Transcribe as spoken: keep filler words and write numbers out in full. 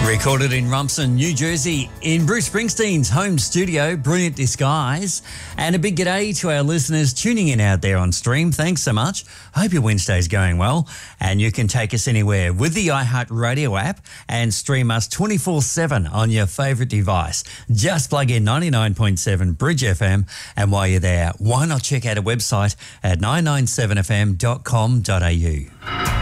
Recorded in Rumson, New Jersey, in Bruce Springsteen's home studio, Brilliant Disguise. And a big g'day to our listeners tuning in out there on stream. Thanks so much. Hope your Wednesday's going well. And you can take us anywhere with the iHeartRadio app and stream us twenty-four seven on your favourite device. Just plug in ninety-nine point seven Bridge F M. And while you're there, why not check out a website at nine nine seven f m dot com dot a u.